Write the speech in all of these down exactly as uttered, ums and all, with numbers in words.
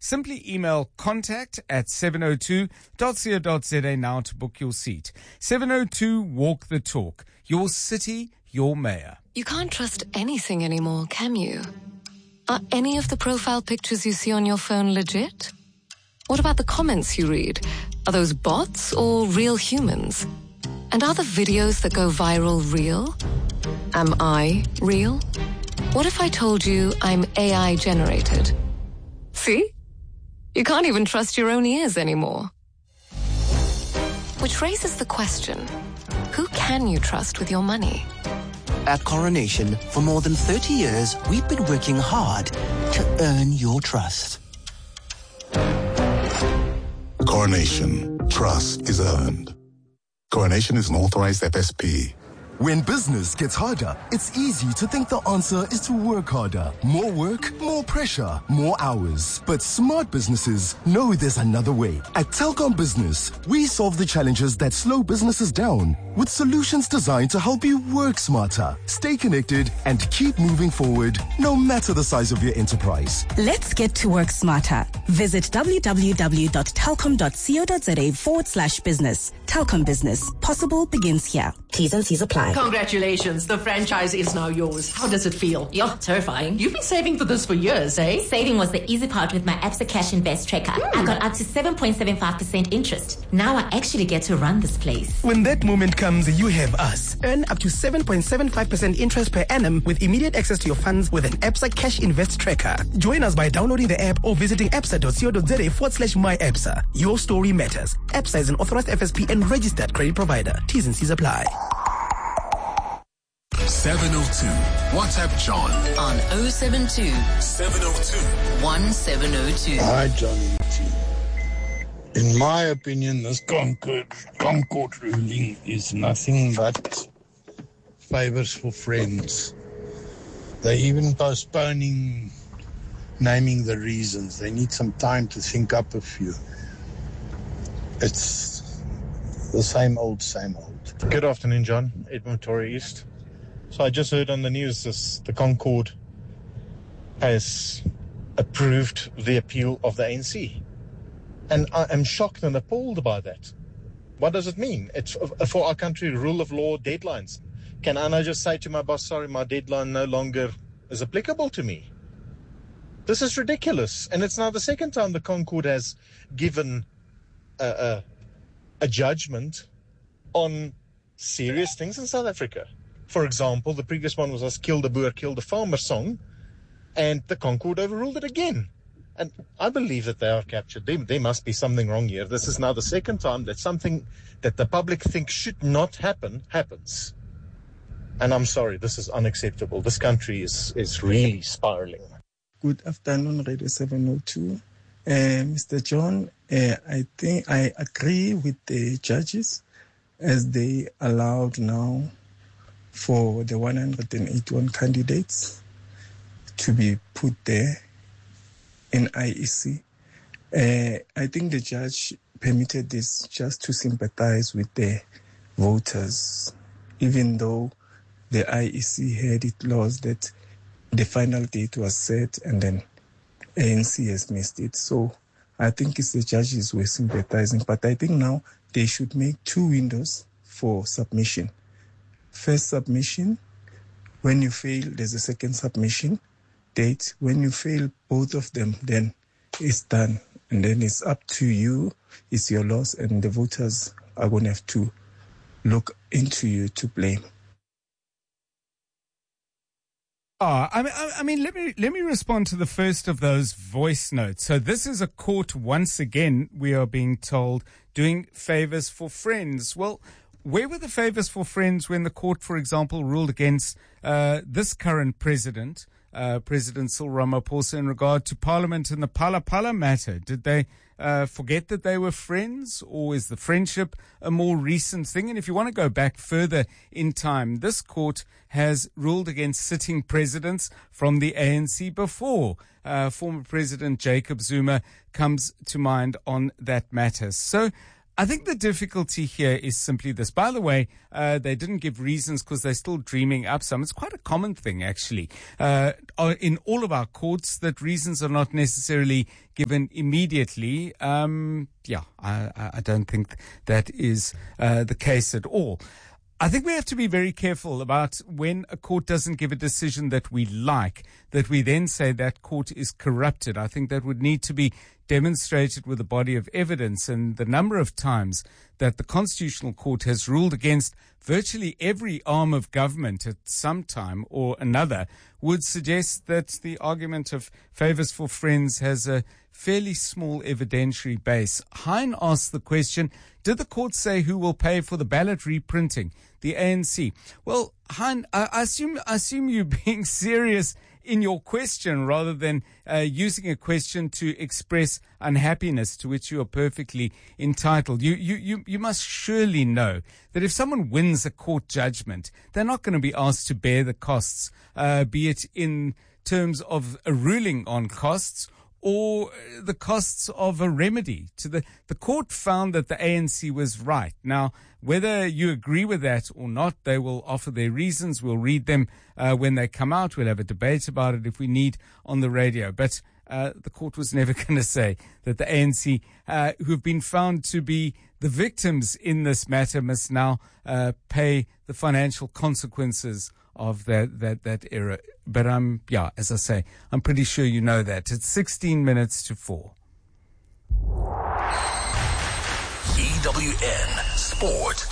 Simply email contact at seven oh two dot co dot za now to book your seat. seven oh two Walk the Talk. Your city, your mayor. You can't trust anything anymore, can you? Are any of the profile pictures you see on your phone legit? What about the comments you read? Are those bots or real humans? And are the videos that go viral real? Am I real? What if I told you I'm A I generated? See? You can't even trust your own ears anymore. Which raises the question, who can you trust with your money? At Coronation, for more than thirty years, we've been working hard to earn your trust. Coronation. Trust is earned. Coronation is an authorized F S P. When business gets harder, it's easy to think the answer is to work harder. More work, more pressure, more hours. But smart businesses know there's another way. At Telkom Business, we solve the challenges that slow businesses down with solutions designed to help you work smarter, stay connected, and keep moving forward no matter the size of your enterprise. Let's get to work smarter. Visit w w w dot telkom dot co dot za forward slash business. Telkom Business. Possible begins here. T's and C's apply. Congratulations, the franchise is now yours. How does it feel? Yo, terrifying. You've been saving for this for years, eh? Saving was the easy part with my Absa Cash Invest Tracker. Mm. I got up to seven point seven five percent interest. Now I actually get to run this place. When that moment comes, you have us. Earn up to seven point seven five percent interest per annum with immediate access to your funds with an Absa Cash Invest Tracker. Join us by downloading the app or visiting absa dot co dot za forward slash my Absa. Your story matters. Absa is an authorized F S P and registered credit provider. T's and C's apply. seven oh two. WhatsApp John on oh seven two, seven oh two, one seven oh two. Hi, Johnny. In my opinion, this Concord, Concord ruling is nothing but favors for friends. They're even postponing naming the reasons. They need some time to think up a few. It's the same old, same old. Good afternoon, John. Edmund Torrey East. So I just heard on the news this, the Concord has approved the appeal of the A N C. And I am shocked and appalled by that. What does it mean? It's for our country, rule of law, deadlines. Can I just say to my boss, sorry, my deadline no longer is applicable to me? This is ridiculous. And it's now the second time the Concord has given a, a, a judgment on serious things in South Africa. For example, the previous one was us Kill the Boer, Kill the Farmer song, and the Concord overruled it again. And I believe that they are captured. There, there must be something wrong here. This is now the second time that something that the public thinks should not happen, happens. And I'm sorry, this is unacceptable. This country is, is really spiraling. Good afternoon, Radio seven oh two. Uh, Mister John, uh, I think I agree with the judges as they allowed now for the one hundred eighty-one candidates to be put there in I E C. Uh, I think the judge permitted this just to sympathize with the voters, even though the I E C had it laws that the final date was set and then A N C has missed it. So I think it's the judges who were sympathizing. But I think now they should make two windows for submission. First submission, when you fail, there's a second submission date. When you fail both of them, then it's done. And then it's up to you. It's your loss, and the voters are going to have to look into you to blame. Oh, I mean, I mean, let me let me respond to the first of those voice notes. So this is a court once again, we are being told, doing favors for friends. Well, where were the favors for friends when the court, for example, ruled against uh, this current president, uh, President Cyril Ramaphosa, in regard to Parliament and the Phala Phala matter? Did they uh, forget that they were friends, or is the friendship a more recent thing? And if you want to go back further in time, this court has ruled against sitting presidents from the A N C before. Uh, former President Jacob Zuma comes to mind on that matter. So I think the difficulty here is simply this. By the way, uh, they didn't give reasons because they're still dreaming up some. It's quite a common thing, actually, uh, in all of our courts, that reasons are not necessarily given immediately. Um, yeah, I, I don't think that is uh, the case at all. I think we have to be very careful about when a court doesn't give a decision that we like, that we then say that court is corrupted. I think that would need to be demonstrated with a body of evidence, and the number of times that the Constitutional Court has ruled against virtually every arm of government at some time or another would suggest that the argument of favours for friends has a fairly small evidentiary base. Hein asked the question, did the court say who will pay for the ballot reprinting? The A N C. Well, Hein, I assume, I assume you're being serious in your question rather than uh, using a question to express unhappiness to which you are perfectly entitled. You, you, you, you must surely know that if someone wins a court judgment, they're not going to be asked to bear the costs, uh, be it in terms of a ruling on costs or the costs of a remedy. To the, the court found that the A N C was right. Now, whether you agree with that or not, they will offer their reasons. We'll read them uh, when they come out. We'll have a debate about it if we need on the radio. But uh, the court was never going to say that the A N C, uh, who have been found to be the victims in this matter, must now uh, pay the financial consequences of that, that, that error. But I'm, yeah, as I say, I'm pretty sure you know that. It's sixteen minutes to four. E W N Sport.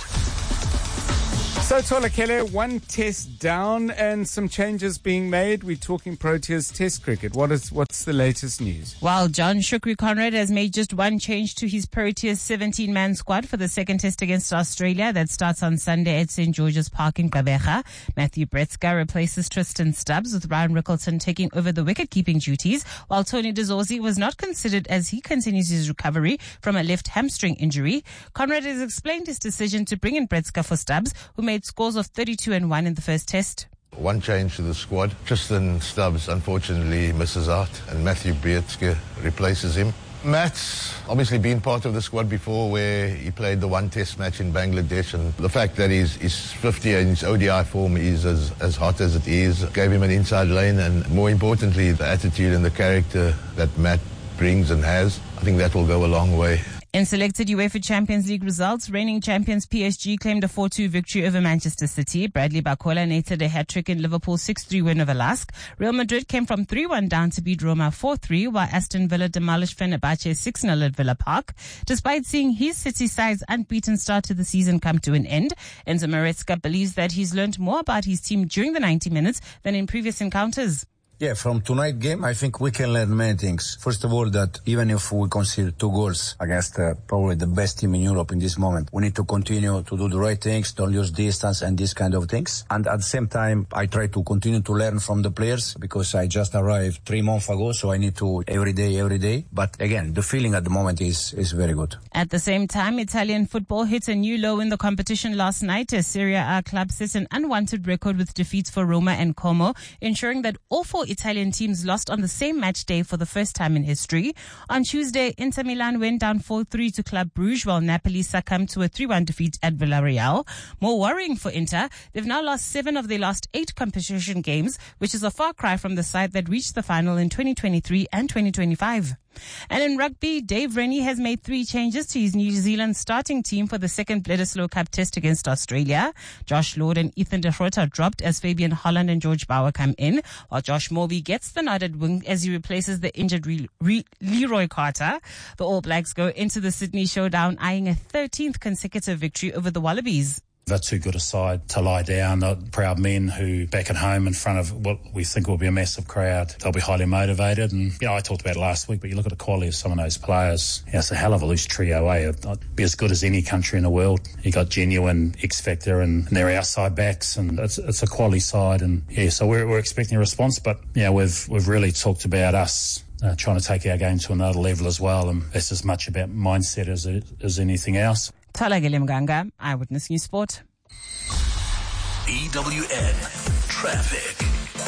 So, Tolakele, one test down and some changes being made. We're talking Proteas Test cricket. What is, what's the latest news? Well, John Shukri Conrad has made just one change to his Proteas seventeen-man squad for the second test against Australia that starts on Sunday at Saint George's Park in Gqeberha. Matthew Bretzka replaces Tristan Stubbs, with Ryan Rickleton taking over the wicket-keeping duties, while Tony De Zorzi was not considered as he continues his recovery from a left hamstring injury. Conrad has explained his decision to bring in Bretzka for Stubbs, who made scores of thirty-two and one in the first test. One change to the squad. Tristan Stubbs unfortunately misses out and Matthew Bretzka replaces him. Matt's obviously been part of the squad before, where he played the one test match in Bangladesh, and the fact that he's, he's fifty and his O D I form is as, as hot as it is gave him an inside lane, and more importantly the attitude and the character that Matt brings and has. I think that will go a long way. In selected UEFA Champions League results, reigning champions P S G claimed a four two victory over Manchester City. Bradley Barcola netted a hat-trick in Liverpool's six three win over Lask. Real Madrid came from three one down to beat Roma four three, while Aston Villa demolished Fenerbahce six nil at Villa Park. Despite seeing his City side's unbeaten start to the season come to an end, Enzo Maresca believes that he's learned more about his team during the ninety minutes than in previous encounters. Yeah, from tonight's game, I think we can learn many things. First of all, that even if we concede two goals against uh, probably the best team in Europe in this moment, we need to continue to do the right things, don't lose distance and these kind of things. And at the same time, I try to continue to learn from the players, because I just arrived three months ago, so I need to every day, every day. But again, the feeling at the moment is, is very good. At the same time, Italian football hit a new low in the competition last night as Serie A club set an unwanted record with defeats for Roma and Como, ensuring that all four Italian teams lost on the same match day for the first time in history. On Tuesday, Inter Milan went down four three to Club Brugge, while Napoli succumbed to a three one defeat at Villarreal. More worrying for Inter, they've now lost seven of their last eight competition games, which is a far cry from the side that reached the final in twenty twenty-three and twenty twenty-five. And in rugby, Dave Rennie has made three changes to his New Zealand starting team for the second Bledisloe Cup test against Australia. Josh Lord and Ethan de Groot are dropped as Fabian Holland and George Bauer come in, while Josh Morby gets the nod at wing as he replaces the injured Re- Re- Leroy Carter. The All Blacks go into the Sydney Showdown eyeing a thirteenth consecutive victory over the Wallabies. They're too good a side to lie down. They're proud men who, back at home in front of what we think will be a massive crowd, they'll be highly motivated. And, you know, I talked about it last week, but you look at the quality of some of those players. You know, it's a hell of a loose trio, eh? It'd be as good as any country in the world. You got genuine X-factor and, and their outside backs, and it's, it's a quality side. And, yeah, so we're, we're expecting a response. But, yeah, you know, we've, we've really talked about us uh, trying to take our game to another level as well. And that's as much about mindset as, it, as anything else. Tolakele Mganga, Eyewitness News Sport. E W N Traffic.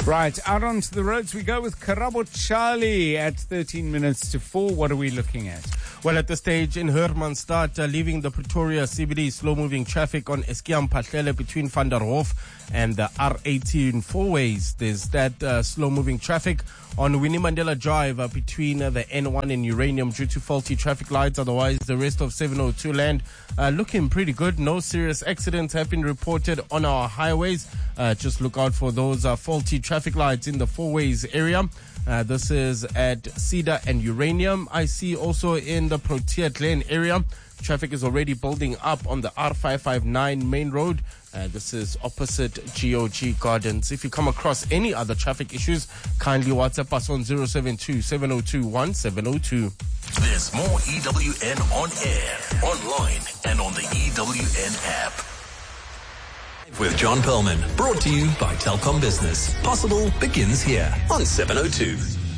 Right, out onto the roads we go with Karabo Charlie at thirteen minutes to four. What are we looking at? Well, at this stage in Hermanstad, uh, leaving the Pretoria C B D, slow-moving traffic on Eskiam Patlele between Van der Hof and the R eighteen four-ways. There's that uh, slow-moving traffic on Winnie Mandela Drive uh, between uh, the N one and Uranium due to faulty traffic lights. Otherwise, the rest of seven oh two land uh, looking pretty good. No serious accidents have been reported on our highways. Uh, just look out for those uh, faulty traffic lights in the four-ways area. Uh, this is at Cedar and Uranium. I see also in the Protea Glen area, traffic is already building up on the R five five nine main road. Uh, this is opposite G O G Gardens. If you come across any other traffic issues, kindly WhatsApp us on zero seven two, seven oh two, one seven oh two. There's more E W N on air, online, and on the E W N app. With John Perlman, brought to you by Telkom Business. Possible begins here on seven oh two.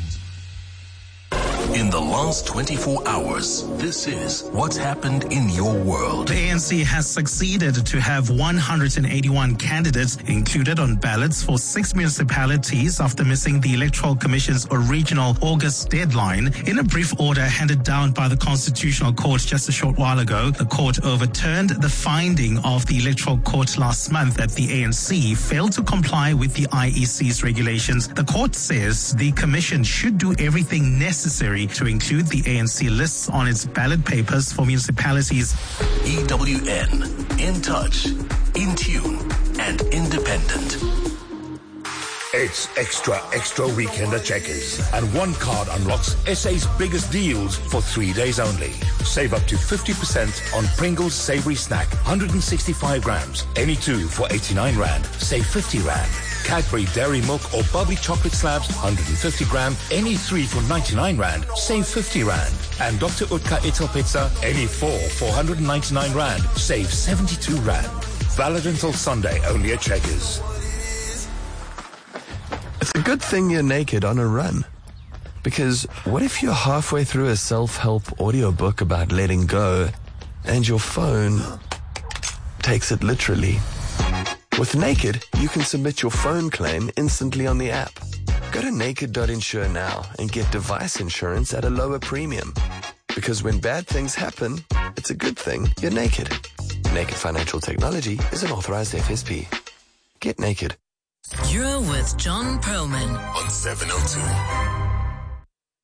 In the last twenty-four hours, this is what's happened in your world. The A N C has succeeded to have one hundred eighty-one candidates included on ballots for six municipalities after missing the Electoral Commission's original August deadline. In a brief order handed down by the Constitutional Court just a short while ago, the court overturned the finding of the Electoral Court last month that the A N C failed to comply with the I E C's regulations. The court says the commission should do everything necessary to include the A N C lists on its ballot papers for municipalities. E W N, in touch, in tune, and independent. It's extra, extra weekend at Checkers. And one card unlocks S A's biggest deals for three days only. Save up to fifty percent on Pringles Savory Snack, one hundred sixty-five grams. Any two for eighty-nine rand. Save fifty rand. Cadbury Dairy Milk or Bubbly Chocolate Slabs, one hundred fifty gram. Any three for ninety-nine rand. Save fifty rand. And Doctor Utka Ital Pizza, any four for one hundred ninety-nine rand. Save seventy-two rand. Valid until Sunday, only at Checkers. It's a good thing you're naked on a run. Because what if you're halfway through a self-help audiobook about letting go and your phone takes it literally? With Naked, you can submit your phone claim instantly on the app. Go to naked dot insure now and get device insurance at a lower premium. Because when bad things happen, it's a good thing you're naked. Naked Financial Technology is an authorized F S P. Get naked. You're with John Perlman on seven oh two.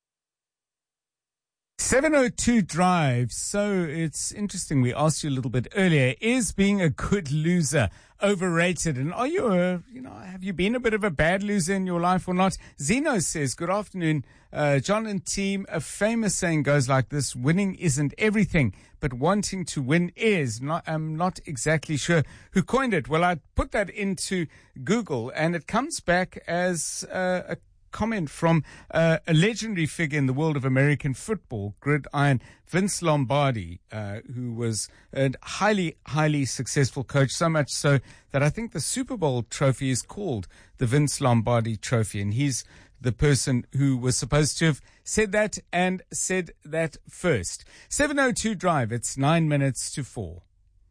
seven oh two Drive. So it's interesting. We asked you a little bit earlier, is being a good loser overrated? And are you a, you know, have you been a bit of a bad loser in your life or not? Zeno says, good afternoon, uh, John and team. A famous saying goes like this: winning isn't everything, but wanting to win is. Not, I'm not exactly sure who coined it. Well, I put that into Google and it comes back as uh, a comment from uh, a legendary figure in the world of American football, gridiron, Vince Lombardi, uh, who was a highly, highly successful coach, so much so that I think the Super Bowl trophy is called the Vince Lombardi Trophy, and he's the person who was supposed to have said that and said that first. seven oh two Drive, it's nine minutes to four.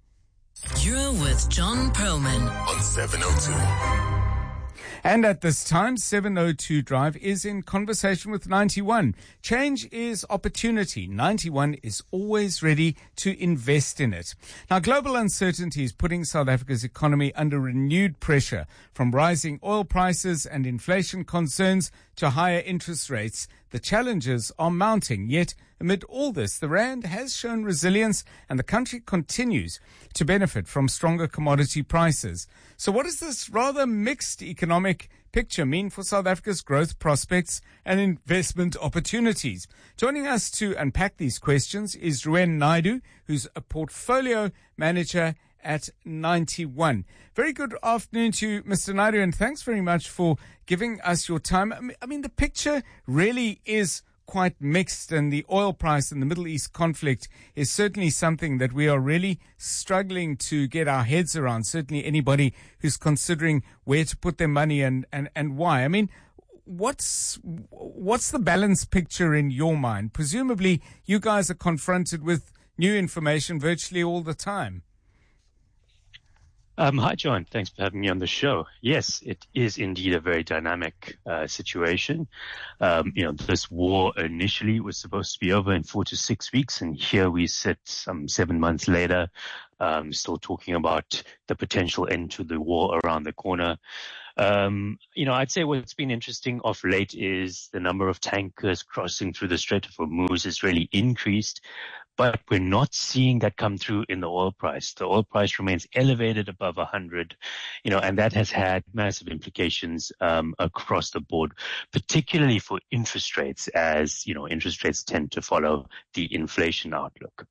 You're with John Perlman on seven oh two. And at this time, seven oh two Drive is in conversation with ninety-one. Change is opportunity. ninety-one is always ready to invest in it. Now, global uncertainty is putting South Africa's economy under renewed pressure, from rising oil prices and inflation concerns to higher interest rates. The challenges are mounting, yet amid all this, the rand has shown resilience and the country continues to benefit from stronger commodity prices. So what does this rather mixed economic picture mean for South Africa's growth prospects and investment opportunities? Joining us to unpack these questions is Ruwen Naidu, who's a portfolio manager at ninety-one. Very good afternoon to you, Mister Naidu, and thanks very much for giving us your time. I mean, I mean, the picture really is quite mixed, and the oil price and the Middle East conflict is certainly something that we are really struggling to get our heads around. Certainly anybody who's considering where to put their money and, and, and why. I mean, what's what's the balance picture in your mind? Presumably you guys are confronted with new information virtually all the time. Um, hi, John. Thanks for having me on the show. Yes, it is indeed a very dynamic uh, situation. Um, you know, this war initially was supposed to be over in four to six weeks, and here we sit some seven months later, um, still talking about the potential end to the war around the corner. Um, you know, I'd say what's been interesting of late is the number of tankers crossing through the Strait of Hormuz has really increased. But we're not seeing that come through in the oil price. The oil price remains elevated above one hundred, you know, and that has had massive implications um, across the board, particularly for interest rates, as, you know, interest rates tend to follow the inflation outlook.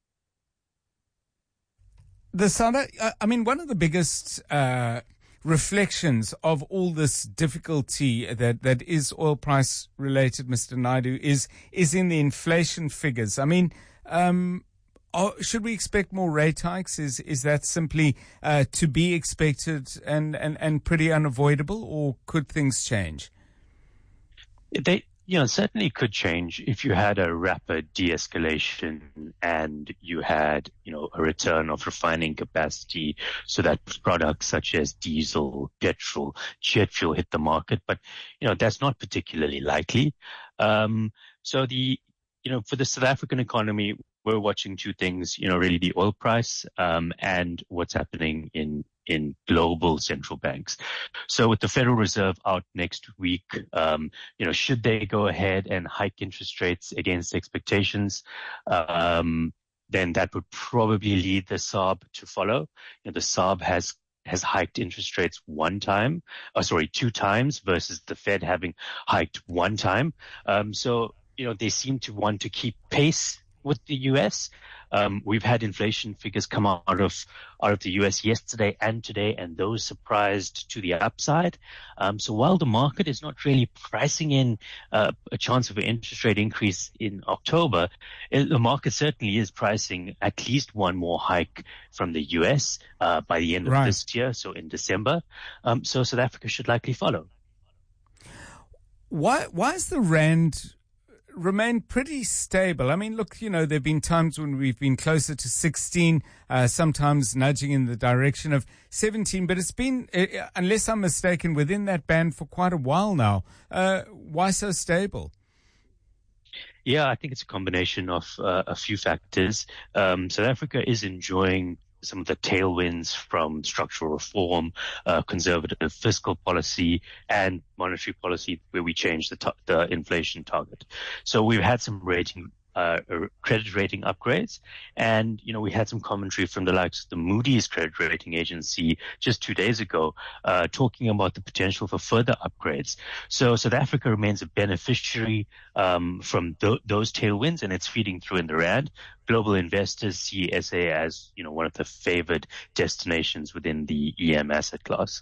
The South, I mean, one of the biggest uh, reflections of all this difficulty that, that is oil price related, Mister Naidu, is is in the inflation figures. I mean, Um, oh, should we expect more rate hikes? Is is that simply uh, to be expected and, and, and pretty unavoidable, or could things change? They, you know, certainly could change if you had a rapid de-escalation and you had, you know, a return of refining capacity so that products such as diesel, petrol, jet fuel hit the market. But, you know, that's not particularly likely. Um, so the You know, for the South African economy, we're watching two things, you know, really the oil price um, and what's happening in, in global central banks. So with the Federal Reserve out next week, um, you know, should they go ahead and hike interest rates against expectations, um, then that would probably lead the S A R B to follow. You know, the S A R B has has hiked interest rates one time, oh, sorry, two times versus the Fed having hiked one time. Um, so, you know, they seem to want to keep pace with the U S. Um, we've had inflation figures come out of out of the U S yesterday and today, and those surprised to the upside. Um, so while the market is not really pricing in uh, a chance of an interest rate increase in October, it, the market certainly is pricing at least one more hike from the U S uh, by the end of Right. this year, so in December. Um, so South Africa should likely follow. Why why is the rand remain pretty stable? I mean, look, you know, there have been times when we've been closer to sixteen, uh, sometimes nudging in the direction of seventeen, but it's been, uh, unless I'm mistaken, within that band for quite a while now. Uh, why so stable? Yeah, I think it's a combination of uh, a few factors. Um, South Africa is enjoying some of the tailwinds from structural reform, uh, conservative fiscal policy, and monetary policy, where we changed the, t- the inflation target. So we've had some rating, uh, credit rating upgrades, and you know we had some commentary from the likes of the Moody's credit rating agency just two days ago, uh, talking about the potential for further upgrades. So South Africa remains a beneficiary um, from th- those tailwinds, and it's feeding through in the rand. Global investors see S A as, you know, one of the favored destinations within the E M asset class.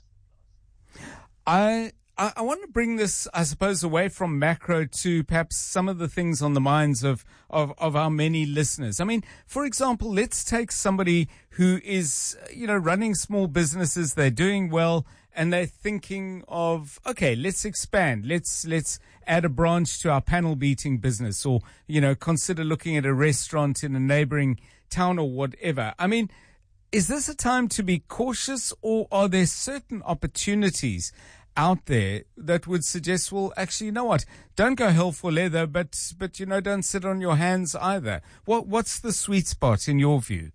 I, I I want to bring this, I suppose, away from macro to perhaps some of the things on the minds of, of, of our many listeners. I mean, for example, let's take somebody who is, you know, running small businesses, they're doing well, and they're thinking of, okay, let's expand. Let's, let's add a branch to our panel beating business, or, you know, consider looking at a restaurant in a neighboring town or whatever. I mean, is this a time to be cautious, or are there certain opportunities out there that would suggest, well, actually, you know what? Don't go hell for leather, but, but, you know, don't sit on your hands either. What, what's the sweet spot in your view?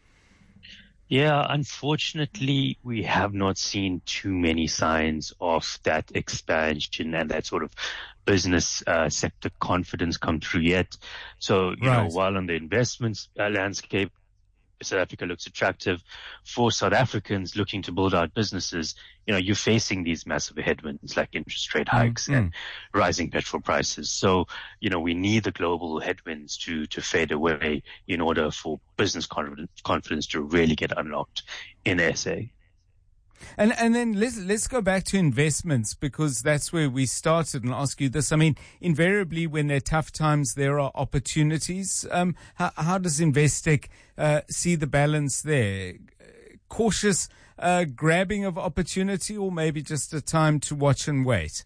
Yeah, unfortunately, we have not seen too many signs of that expansion and that sort of business uh, sector confidence come through yet. So, you Right. know, while on the investments uh, landscape, South Africa looks attractive for South Africans looking to build out businesses, you know, you're facing these massive headwinds like interest rate hikes Mm, and rising petrol prices. So, you know, we need the global headwinds to, to fade away in order for business confidence, confidence to really get unlocked in S A. And and then let's let's go back to investments, because that's where we started, and ask you this. I mean, invariably when there are tough times, there are opportunities. Um, how, how does Investec uh, see the balance there? Cautious uh, grabbing of opportunity, or maybe just a time to watch and wait?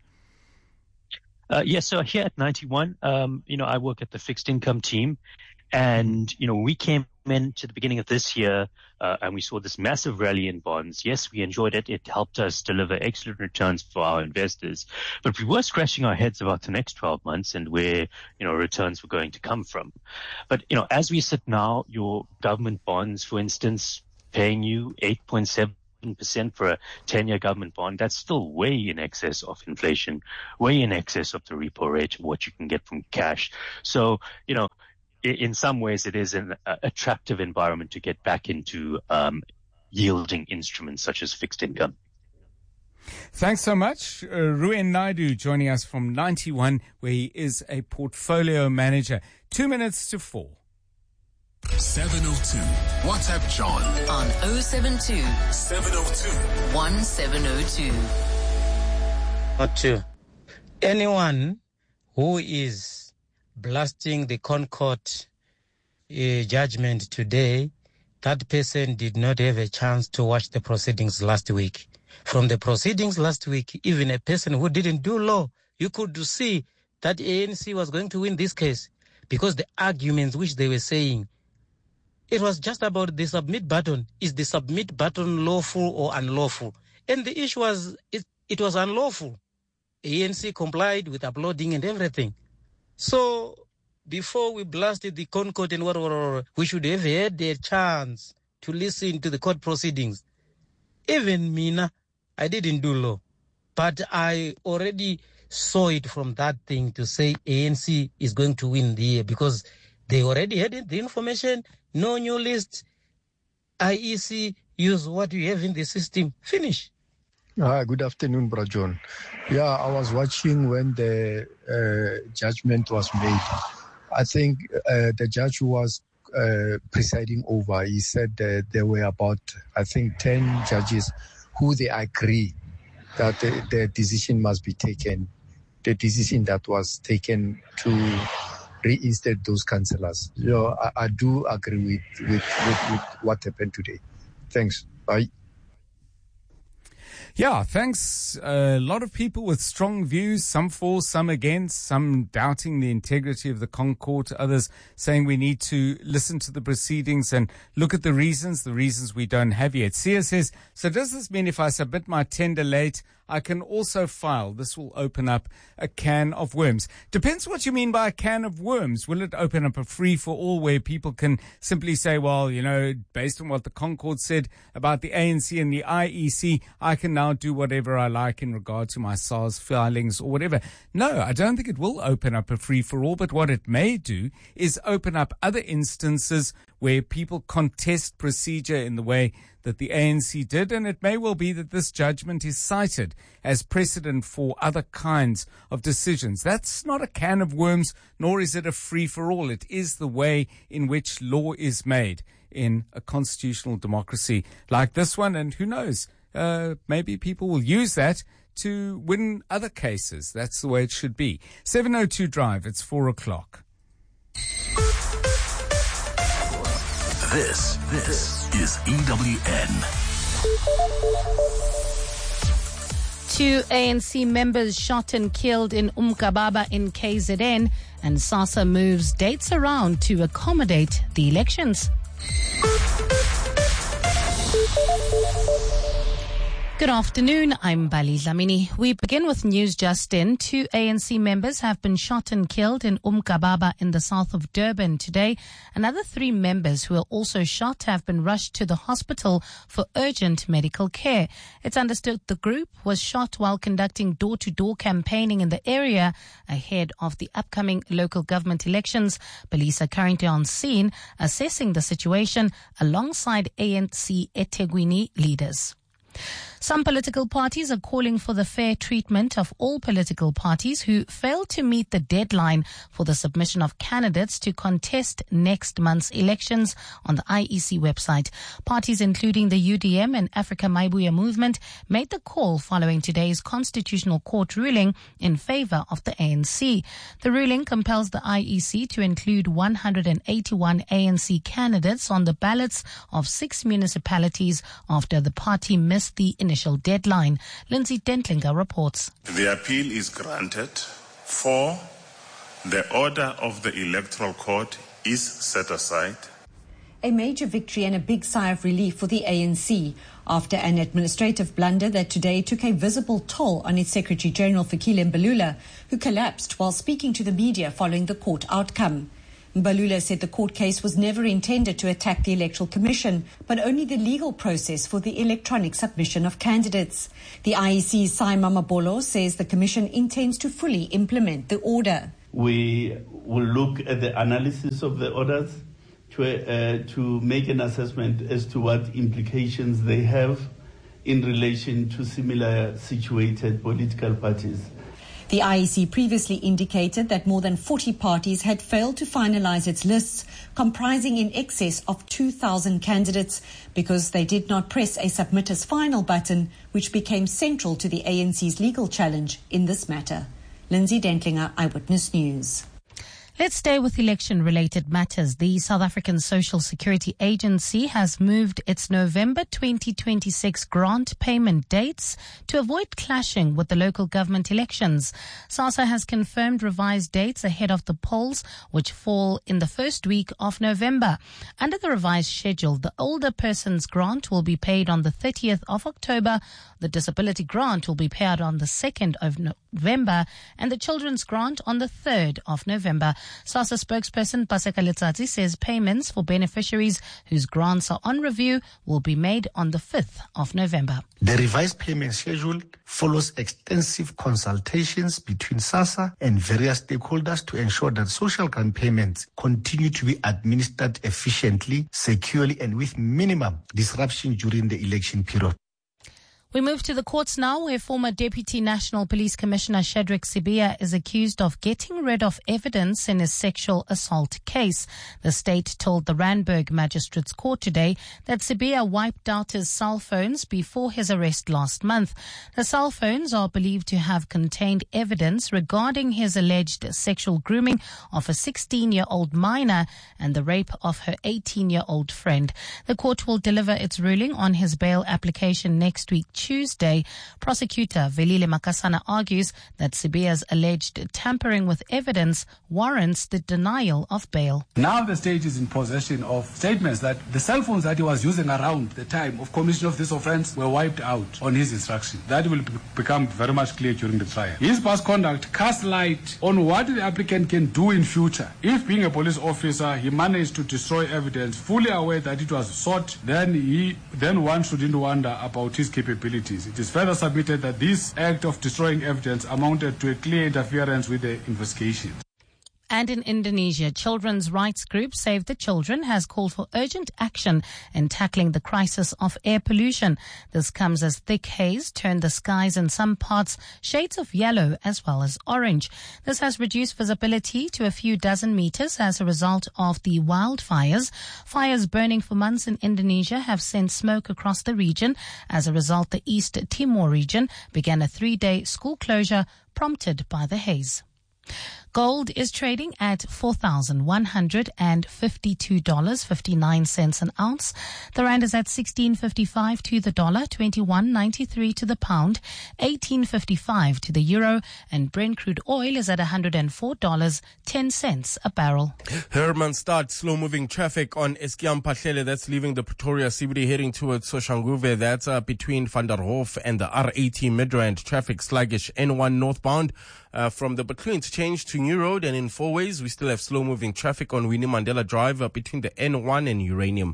Uh, yes, so here at ninety-one, um, you know, I work at the fixed income team, and, you know, we came into the beginning of this year, uh, and we saw this massive rally in bonds. Yes, we enjoyed it. It helped us deliver excellent returns for our investors. But we were scratching our heads about the next twelve months and where, you know, returns were going to come from. But, you know, as we sit now, your government bonds, for instance, paying you eight point seven percent for a ten-year government bond, that's still way in excess of inflation, way in excess of the repo rate, what you can get from cash. So, you know, in some ways, it is an uh, attractive environment to get back into um, yielding instruments such as fixed income. Thanks so much. Uh, Ruben Naidu joining us from Ninety One, where he is a portfolio manager. Two minutes to four. seven oh two. WhatsApp John on oh seven two, seven oh two, one seven oh two. Not to anyone who is blasting the Concord uh, judgment today, that person did not have a chance to watch the proceedings last week. From the proceedings last week, even a person who didn't do law, you could see that A N C was going to win this case because the arguments which they were saying, it was just about the submit button. Is the submit button lawful or unlawful? And the issue was, it, it was unlawful. A N C complied with uploading and everything. So before we blasted the Concord and whatever, we should have had a chance to listen to the court proceedings. Even Mina, I didn't do law, but I already saw it from that thing to say A N C is going to win the year because they already had the information, no new list. I E C use what you have in the system. Finish. Hi, good afternoon, Bro John. Yeah, I was watching when the uh, judgment was made. I think uh, the judge who was uh, presiding over, he said that there were about, I think, ten judges who they agree that the, the decision must be taken, the decision that was taken to reinstate those councillors. So I, I do agree with, with, with, with what happened today. Thanks. Bye. Yeah, thanks. A lot of people with strong views, some for, some against, some doubting the integrity of the Concord, others saying we need to listen to the proceedings and look at the reasons, the reasons we don't have yet. Sia says, so does this mean if I submit my tender late, I can also file? This will open up a can of worms. Depends what you mean by a can of worms. Will it open up a free-for-all where people can simply say, well, you know, based on what the Concord said about the A N C and the I E C, I can now do whatever I like in regard to my SARS filings or whatever? No, I don't think it will open up a free-for-all, but what it may do is open up other instances where people contest procedure in the way that the A N C did, and it may well be that this judgment is cited as precedent for other kinds of decisions. That's not a can of worms, nor is it a free-for-all. It is the way in which law is made in a constitutional democracy like this one, and who knows, uh, maybe people will use that to win other cases. That's the way it should be. seven oh two Drive, it's four o'clock. This, this is E W N. Two A N C members shot and killed in Umkababa in K Z N, and SASSA moves dates around to accommodate the elections. Good afternoon, I'm Bali Dlamini. We begin with news just in. Two A N C members have been shot and killed in Umkababa in the south of Durban today. Another three members who were also shot have been rushed to the hospital for urgent medical care. It's understood the group was shot while conducting door-to-door campaigning in the area ahead of the upcoming local government elections. Police are currently on scene assessing the situation alongside A N C eThekwini leaders. Some political parties are calling for the fair treatment of all political parties who failed to meet the deadline for the submission of candidates to contest next month's elections on the I E C website. Parties including the U D M and Africa Maibuya Movement made the call following today's Constitutional Court ruling in favor of the A N C. The ruling compels the I E C to include one hundred eighty-one A N C candidates on the ballots of six municipalities after the party missed the initial deadline. Lindsay Dentlinger reports. The appeal is granted. Four, the order of the Electoral Court is set aside. a major victory and a big sigh of relief for the A N C after an administrative blunder that today took a visible toll on its Secretary-General Fikile Mbalula, who collapsed while speaking to the media following the court outcome. Mbalula said the court case was never intended to attack the Electoral Commission, but only the legal process for the electronic submission of candidates. The I E C's Sai Mamabolo says the Commission intends to fully implement the order. We will look at the analysis of the orders to, uh, to make an assessment as to what implications they have in relation to similar situated political parties. The I E C previously indicated that more than forty parties had failed to finalize its lists, comprising in excess of two thousand candidates, because they did not press a submit as final button, which became central to the A N C's legal challenge in this matter. Lindsay Dentlinger, Eyewitness News. Let's stay with election-related matters. The South African Social Security Agency has moved its November twenty twenty-six grant payment dates to avoid clashing with the local government elections. SASSA has confirmed revised dates ahead of the polls, which fall in the first week of November. Under the revised schedule, the older person's grant will be paid on the thirtieth of October, the disability grant will be paid on the second of November, and the children's grant on the third of November. SASSA spokesperson Paseka Letsatsi says payments for beneficiaries whose grants are on review will be made on the fifth of November. The revised payment schedule follows extensive consultations between SASSA and various stakeholders to ensure that social grant payments continue to be administered efficiently, securely, and with minimum disruption during the election period. We move to the courts now, where former Deputy National Police Commissioner Shadrack Sibiya is accused of getting rid of evidence in his sexual assault case. The state told the Randburg Magistrates Court today that Sibiya wiped out his cell phones before his arrest last month. The cell phones are believed to have contained evidence regarding his alleged sexual grooming of a sixteen-year-old minor and the rape of her eighteen-year-old friend. The court will deliver its ruling on his bail application next week, Tuesday. Prosecutor Velile Makasana argues that Sibiya's alleged tampering with evidence warrants the denial of bail. Now the state is in possession of statements that the cell phones that he was using around the time of commission of this offense were wiped out on his instruction. That will be- become very much clear during the trial. His past conduct casts light on what the applicant can do in future. If, being a police officer, he managed to destroy evidence, fully aware that it was sought, then he then one shouldn't wonder about his capabilities. It is further submitted that this act of destroying evidence amounted to a clear interference with the investigation. And in Indonesia, children's rights group Save the Children has called for urgent action in tackling the crisis of air pollution. This comes as thick haze turned the skies in some parts shades of yellow as well as orange. This has reduced visibility to a few dozen meters as a result of the wildfires. Fires burning for months in Indonesia have sent smoke across the region. As a result, the East Timor region began a three-day school closure prompted by the haze. Gold is trading at four thousand one hundred fifty-two dollars and fifty-nine cents an ounce. The rand is at sixteen fifty-five to the dollar, twenty-one ninety-three to the pound, eighteen fifty-five to the euro, and Brent crude oil is at one hundred four dollars and ten cents a barrel. Hermanstad, slow-moving traffic on Eskiam Pahlele. That's leaving the Pretoria C B D heading towards Soshanguve. That's uh, between Van der Hof and the R eighty Midrand. Traffic sluggish. N one northbound uh, from the Butler interchange to New Road, and in four ways we still have slow-moving traffic on Winnie Mandela Drive uh, between the N one and Uranium.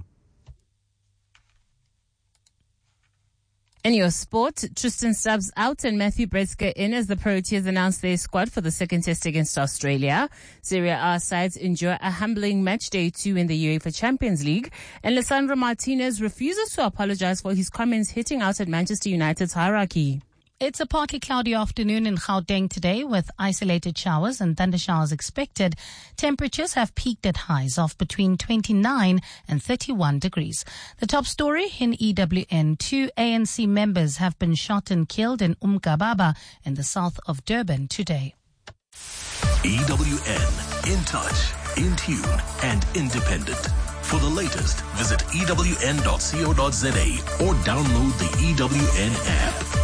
In your sport, Tristan Stubbs out and Matthew Bretzker in as the Proteas announced their squad for the second test against Australia. Serie A sides endure a humbling match day two in the UEFA Champions League, and Lisandro Martinez refuses to apologize for his comments hitting out at Manchester United's hierarchy. It's a partly cloudy afternoon in Gauteng today with isolated showers and thunder showers expected. Temperatures have peaked at highs of between twenty-nine and thirty-one degrees. The top story in E W N, two A N C members have been shot and killed in Umgababa in the south of Durban today. E W N, in touch, in tune and independent. For the latest, visit E W N dot co dot za or download the E W N app.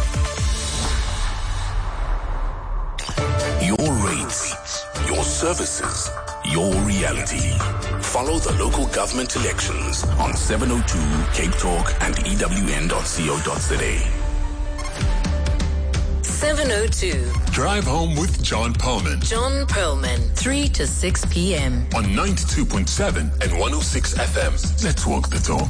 Your rates, your services, your reality. Follow the local government elections on seven oh two Cape Talk and E W N dot co dot za. seven oh two. Drive home with John Perlman. John Perlman, three to six p.m. on ninety-two point seven and one oh six F M. Let's walk the talk.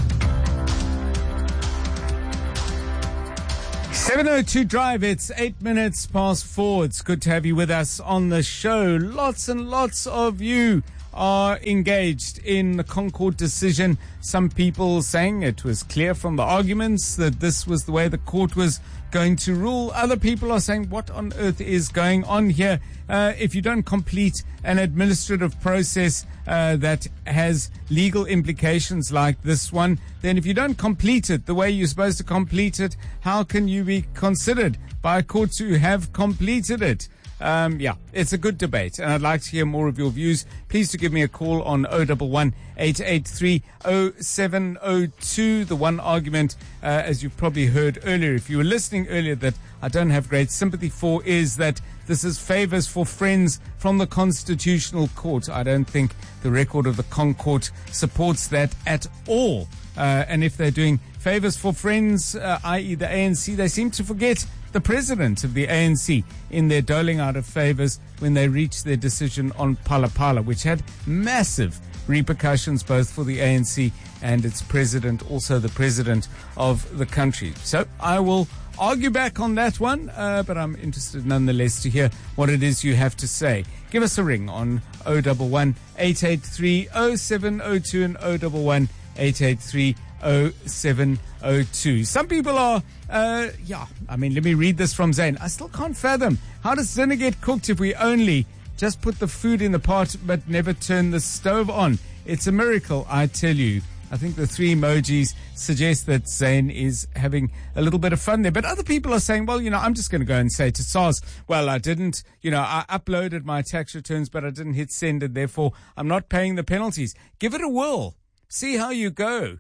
seven oh two Drive, it's eight minutes past four. It's good to have you with us on the show. Lots and lots of you are engaged in the ConCourt decision. Some people saying it was clear from the arguments that this was the way the court was going to rule. Other people are saying, what on earth is going on here? Uh, if you don't complete an administrative process uh, that has legal implications like this one, then if you don't complete it the way you're supposed to complete it, how can you be considered by a court to have completed it? Um, yeah, it's a good debate, and I'd like to hear more of your views. Please do give me a call on oh one one, eight eight three, oh seven oh two. The one argument, uh, as you've probably heard earlier, if you were listening earlier, that I don't have great sympathy for, is that this is favors for friends from the Constitutional Court. I don't think the record of the ConCourt supports that at all. Uh, and if they're doing favors for friends, uh, that is the A N C, they seem to forget the president of the A N C in their doling out of favors when they reached their decision on Phala Phala, which had massive repercussions both for the A N C and its president, also the president of the country. So I will argue back on that one, uh, but I'm interested nonetheless to hear what it is you have to say. Give us a ring on oh one one, eight eight three, oh seven oh two and oh one one, eight eight three, oh seven oh two. Some people are, uh, yeah, I mean, let me read this from Zane. I still can't fathom, how does dinner get cooked if we only just put the food in the pot but never turn the stove on? It's a miracle, I tell you. I think the three emojis suggest that Zane is having a little bit of fun there. But other people are saying, well, you know, I'm just going to go and say to SARS, well, I didn't, you know, I uploaded my tax returns, but I didn't hit send, and therefore I'm not paying the penalties. Give it a whirl. See how you go.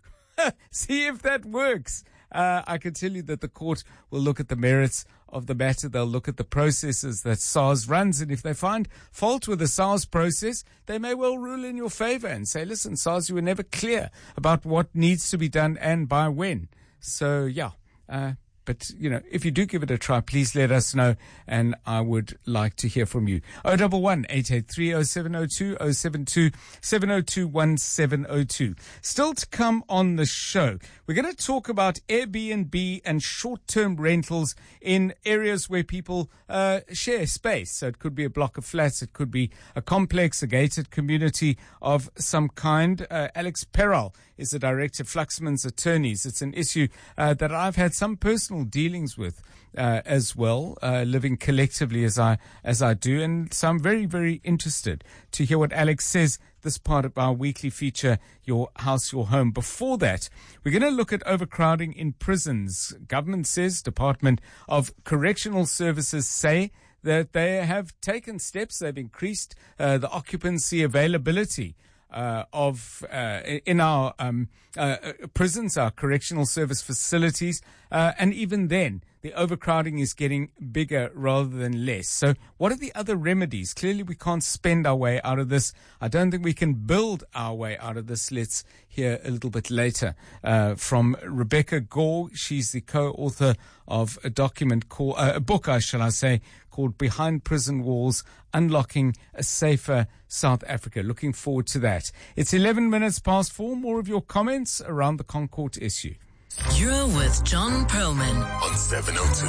See if that works. Uh, I can tell you that the court will look at the merits of the matter. They'll look at the processes that SARS runs. And if they find fault with the SARS process, they may well rule in your favor and say, listen, SARS, you were never clear about what needs to be done and by when. So, yeah. Uh, But, you know, if you do give it a try, please let us know, and I would like to hear from you. oh one one, eight eight three, oh seven oh two, oh seven two, seven oh two, one seven oh two. Still to come on the show, we're going to talk about Airbnb and short-term rentals in areas where people uh, share space. So it could be a block of flats, it could be a complex, a gated community of some kind. Uh, Alex Peral is the director of Fluxman's Attorneys. It's an issue uh, that I've had some personal dealings with uh, as well, uh, living collectively as I as I do, and so I'm very, very interested to hear what Alex says. This part of our weekly feature, Your House, Your Home. Before that, we're going to look at overcrowding in prisons. Government says, Department of Correctional Services say that they have taken steps. They've increased uh, the occupancy availability Uh, of uh, in our um, uh, prisons, our correctional service facilities, uh, and even then, the overcrowding is getting bigger rather than less. So what are the other remedies? Clearly, we can't spend our way out of this. I don't think we can build our way out of this. Let's hear a little bit later uh, from Rebecca Gore. She's the co-author of a document called, uh, a book, I shall I say, called Behind Prison Walls, Unlocking a Safer South Africa. Looking forward to that. It's eleven minutes past four. More of your comments around the ConCourt issue. You're with John Perlman on seven oh two.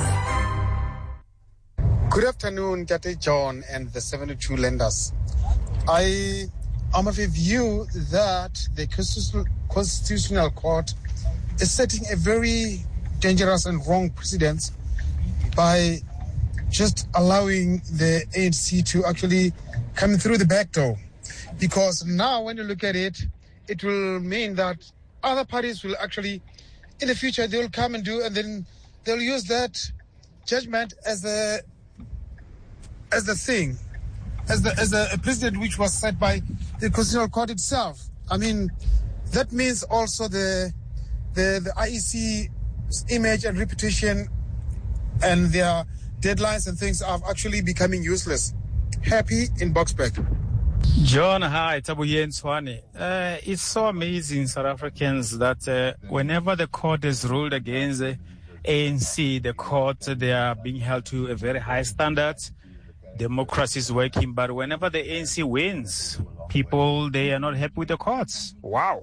Good afternoon, Kate John and the seven oh two lenders. I am of a view that the Constitutional Court is setting a very dangerous and wrong precedent by just allowing the A N C to actually come through the back door. Because now when you look at it, it will mean that other parties will actually, in the future, they will come and do, and then they'll use that judgment as a as the thing, as the as a, a precedent which was set by the Constitutional Court itself. I mean, that means also the the the I E C image and reputation and their deadlines and things are actually becoming useless. Happy in Boksburg. John, hi, Tabuye Nswane. Uh, it's so amazing, South Africans, that uh, whenever the court has ruled against the A N C, the court, they are being held to a very high standard. Democracy is working, but whenever the A N C wins, people, they are not happy with the courts. Wow.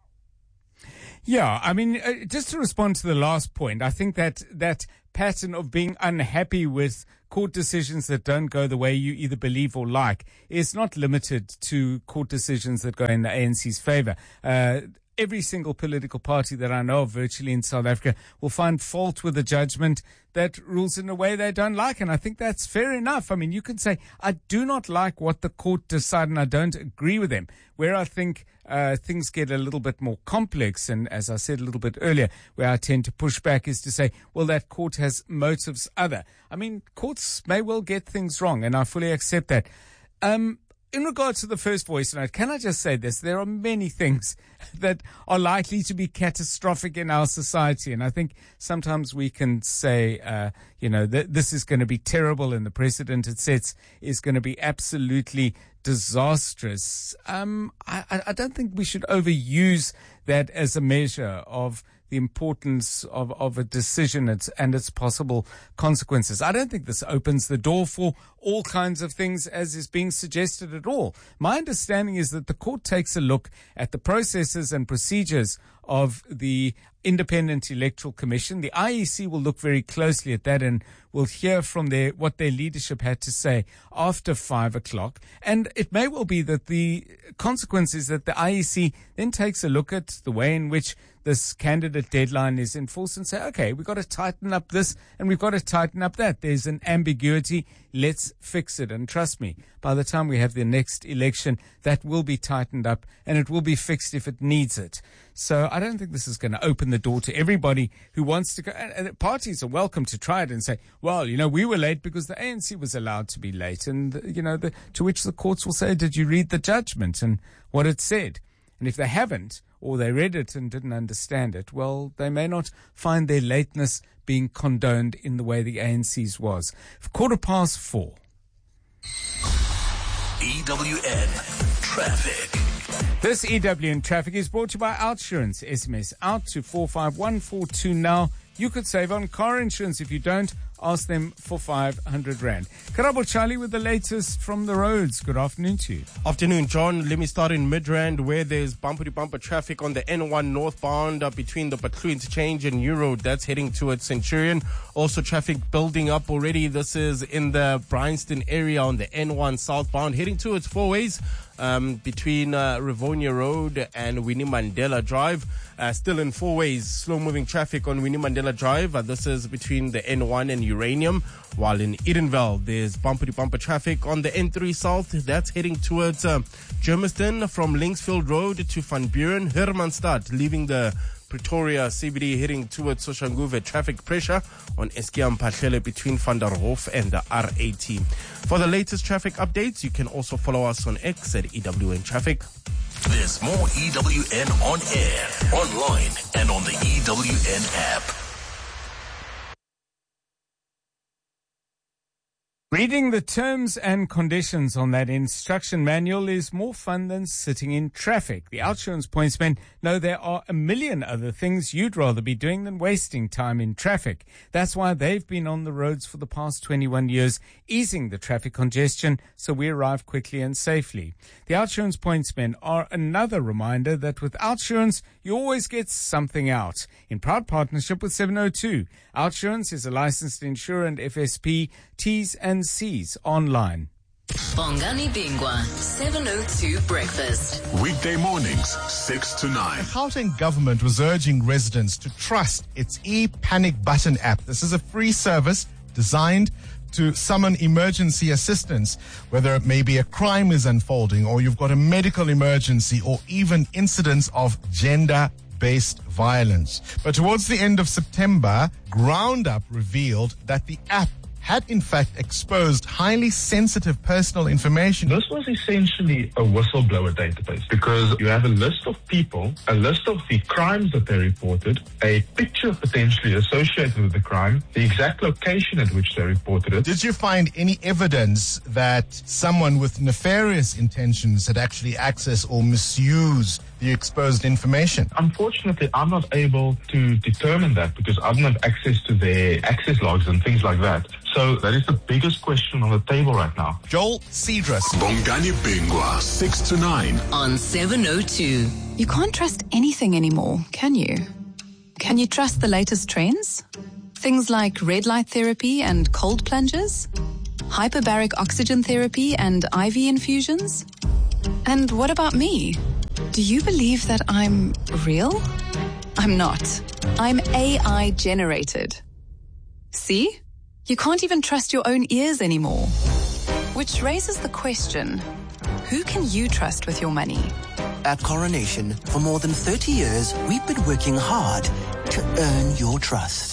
Yeah, I mean, uh, just to respond to the last point, I think that that pattern of being unhappy with court decisions that don't go the way you either believe or like is not limited to court decisions that go in the A N C's favor. Uh, every single political party that I know of virtually in South Africa will find fault with a judgment that rules in a way they don't like. And I think that's fair enough. I mean, you can say, I do not like what the court decided and I don't agree with them. Where I think uh, things get a little bit more complex, and as I said a little bit earlier, where I tend to push back is to say, well, that court has motives other. I mean, courts may well get things wrong, and I fully accept that. Um, In regards to the first voice note, can I just say this? There are many things that are likely to be catastrophic in our society. And I think sometimes we can say, uh, you know, th- this is going to be terrible and the precedent it sets is going to be absolutely disastrous. Um, I, I don't think we should overuse that as a measure of the importance of, of a decision and its possible consequences. I don't think this opens the door for all kinds of things as is being suggested at all. My understanding is that the court takes a look at the processes and procedures of the Independent Electoral Commission. The I E C will look very closely at that and will hear from their what their leadership had to say after five o'clock. And it may well be that the consequence is that the I E C then takes a look at the way in which this candidate deadline is enforced and say, okay, we've got to tighten up this and we've got to tighten up that. There's an ambiguity. Let's fix it. And trust me, by the time we have the next election, that will be tightened up and it will be fixed if it needs it. So I don't think this is going to open the door to everybody who wants to go. And parties are welcome to try it and say, well, you know, we were late because the A N C was allowed to be late. And, you know, the, to which the courts will say, did you read the judgment and what it said? And if they haven't, or they read it and didn't understand it, well, they may not find their lateness being condoned in the way the A N C's was. Quarter past four. E W N Traffic. This E W N Traffic is brought to you by Outsurance. S M S out to four five one four two now. You could save on car insurance. If you don't, ask them for five hundred rand. Karabo Charlie with the latest from the roads. Good afternoon to you. Afternoon, John. Let me start in Midrand, where there's bumper-to-bumper traffic on the N one northbound uh, between the Patlu Interchange and New Road. That's heading towards Centurion. Also, traffic building up already. This is in the Bryanston area on the N one southbound, heading towards Four Ways. Um, between uh, Rivonia Road and Winnie Mandela Drive. Uh, still in Four Ways, slow-moving traffic on Winnie Mandela Drive. Uh, this is between the N one and Uranium. While in Edenville, there's bumper-to-bumper traffic on the N three South. That's heading towards uh, Germiston from Linksfield Road to Van Buren. Hermanstad, leaving the Pretoria C B D, heading towards Soshanguve. Traffic pressure on Eskia Mphahlele between Van der Hof and the R eighty. For the latest traffic updates, you can also follow us on X at E W N Traffic. There's more E W N on air, online, and on the E W N app. Reading the terms and conditions on that instruction manual is more fun than sitting in traffic. The Outsurance pointsmen know there are a million other things you'd rather be doing than wasting time in traffic. That's why they've been on the roads for the past twenty-one years, easing the traffic congestion so we arrive quickly and safely. The Outsurance pointsmen are another reminder that with Outsurance, you always get something out. In proud partnership with seven oh two, Outsurance is a licensed insurer and F S P, T's and C's online. Bongani Bingwa, seven oh two Breakfast. Weekday mornings, six to nine. The Gauteng government was urging residents to trust its e-Panic Button app. This is a free service designed to summon emergency assistance, whether it may be a crime is unfolding or you've got a medical emergency or even incidents of gender-based violence. But towards the end of September, GroundUp revealed that the app had in fact exposed highly sensitive personal information. This was essentially a whistleblower database because you have a list of people, a list of the crimes that they reported, a picture potentially associated with the crime, the exact location at which they reported it. Did you find any evidence that someone with nefarious intentions had actually accessed or misused the exposed information? Unfortunately, I'm not able to determine that because I don't have access to their access logs and things like that. So that is the biggest question on the table right now. Joel Cedrus. Bongani Bingwa, six to nine. On seven oh two. You can't trust anything anymore, can you? Can you trust the latest trends? Things like red light therapy and cold plunges? Hyperbaric oxygen therapy and I V infusions? And what about me? Do you believe that I'm real? I'm not. I'm A I generated. See? You can't even trust your own ears anymore. Which raises the question, who can you trust with your money? At Coronation, for more than thirty years, we've been working hard to earn your trust.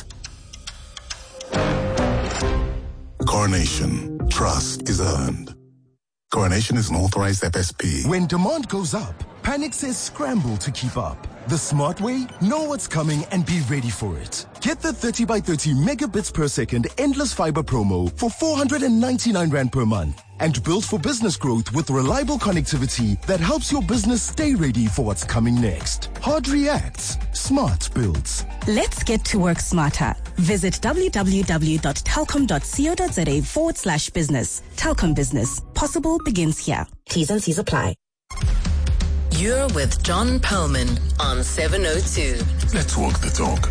Coronation. Trust is earned. Coronation is an authorized F S P. When demand goes up, Panic says scramble to keep up. The smart way? Know what's coming and be ready for it. Get the thirty by thirty megabits per second endless fiber promo for four hundred ninety-nine rand per month. And build for business growth with reliable connectivity that helps your business stay ready for what's coming next. Hard reacts. Smart builds. Let's get to work smarter. Visit www.telcom.co.za forward slash business. Telcom Business. Possible begins here. T's and C's apply. You're with John Perlman on seven oh two. Let's walk the talk.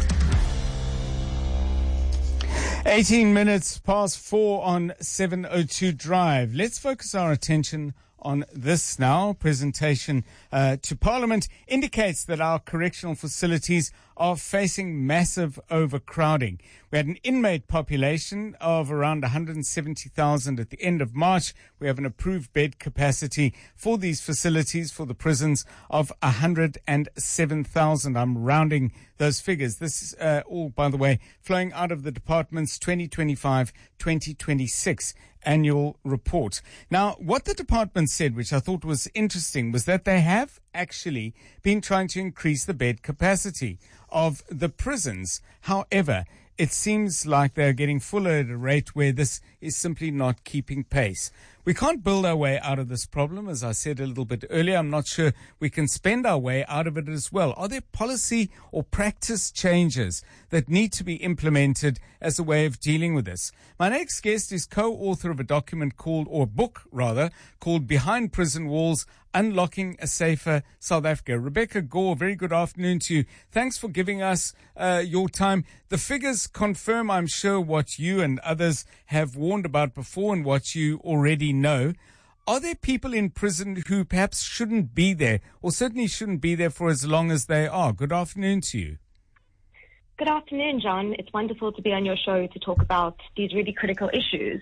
eighteen minutes past four on seven oh two Drive. Let's focus our attention on this now. Presentation uh, to Parliament indicates that our correctional facilities are facing massive overcrowding. We had an inmate population of around one hundred seventy thousand at the end of March. We have an approved bed capacity for these facilities, for the prisons, of one hundred seven thousand. I'm rounding those figures. This is uh, all, by the way, flowing out of the department's twenty twenty-five twenty twenty-six annual report. Now, what the department said, which I thought was interesting, was that they have actually been trying to increase the bed capacity of the prisons. However, it seems like they're getting fuller at a rate where this is simply not keeping pace. We can't build our way out of this problem. As I said a little bit earlier, I'm not sure we can spend our way out of it as well. Are there policy or practice changes that need to be implemented as a way of dealing with this? My next guest is co-author of a document called, or a book rather, called Behind Prison Walls, Unlocking a Safer South Africa. Rebecca Gore, very good afternoon to you. Thanks for giving us uh, your time. The figures confirm, I'm sure, what you and others have warned about before and what you already know. Are there people in prison who perhaps shouldn't be there, or certainly shouldn't be there for as long as they are? Good afternoon to you. Good afternoon, John. It's wonderful to be on your show to talk about these really critical issues.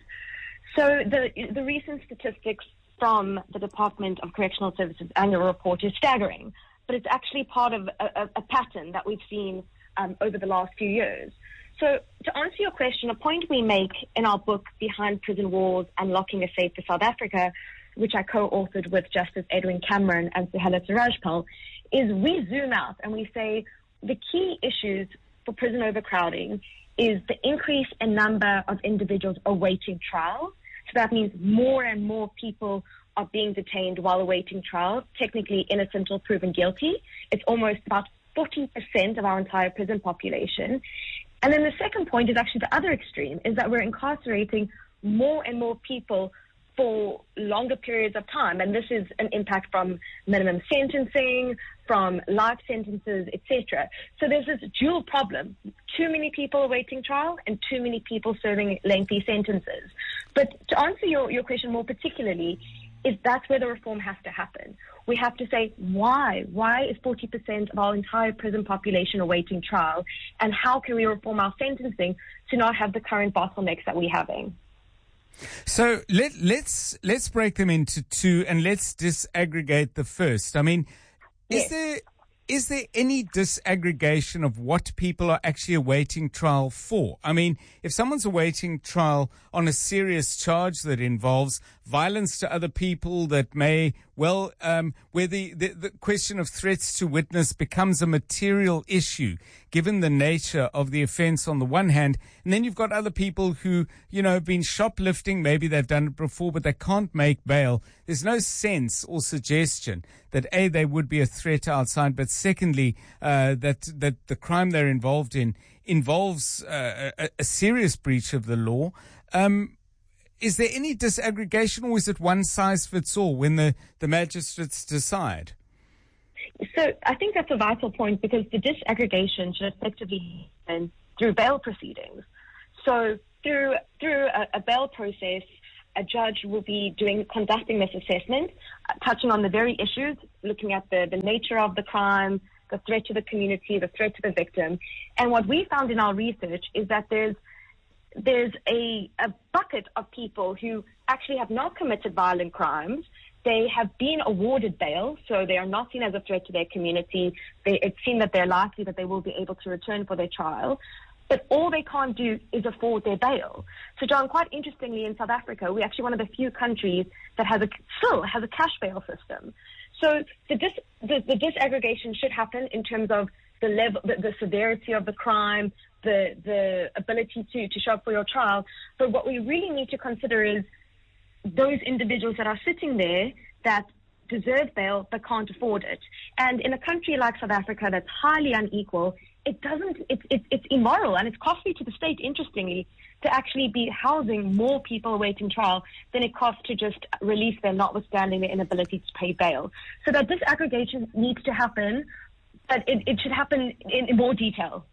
So the the recent statistics from the Department of Correctional Services annual report is staggering, but it's actually part of a, a pattern that we've seen um, over the last few years. So to answer your question, a point we make in our book, Behind Prison Walls, Unlocking a Safer South Africa, which I co-authored with Justice Edwin Cameron and Suhela Sirajpal, is we zoom out and we say the key issues for prison overcrowding is the increase in number of individuals awaiting trial. So that means more and more people are being detained while awaiting trial, technically innocent or proven guilty. It's almost about forty percent of our entire prison population. And then the second point is actually the other extreme, is that we're incarcerating more and more people for longer periods of time. And this is an impact from minimum sentencing, from life sentences, et cetera. So there's this dual problem. Too many people awaiting trial and too many people serving lengthy sentences. But to answer your, your question more particularly, is that's where the reform has to happen. We have to say, why? Why is forty percent of our entire prison population awaiting trial? And how can we reform our sentencing to not have the current bottlenecks that we're having? So let, let's let's break them into two and let's disaggregate the first. I mean, is yes. there is there any disaggregation of what people are actually awaiting trial for? I mean, if someone's awaiting trial on a serious charge that involves violence to other people that may, well, um, where the, the, the question of threats to witness becomes a material issue, given the nature of the offense on the one hand, and then you've got other people who, you know, have been shoplifting, maybe they've done it before, but they can't make bail. There's no sense or suggestion that, A, they would be a threat outside, but secondly, uh, that, that the crime they're involved in involves uh, a, a serious breach of the law. Um, is there any disaggregation, or is it one size fits all when the, the magistrates decide? So I think that's a vital point, because the disaggregation should effectively happen through bail proceedings. So through through a, a bail process, a judge will be doing conducting this assessment, uh, touching on the very issues, looking at the, the nature of the crime, the threat to the community, the threat to the victim. And what we found in our research is that there's there's a, a bucket of people who actually have not committed violent crimes. They have been awarded bail, so they are not seen as a threat to their community. They, it's seen that they're likely that they will be able to return for their trial. But all they can't do is afford their bail. So, John, quite interestingly, in South Africa, we're actually one of the few countries that has a, still has a cash bail system. So the, dis, the, the disaggregation should happen in terms of the level, the, the severity of the crime, the the ability to, to show up for your trial. But what we really need to consider is those individuals that are sitting there that deserve bail but can't afford it. And in a country like South Africa that's highly unequal, it doesn't, it, it, it's immoral and it's costly to the state, interestingly, to actually be housing more people awaiting trial than it costs to just release them, notwithstanding their inability to pay bail. So that this aggregation needs to happen, but it, it should happen in, in more detail.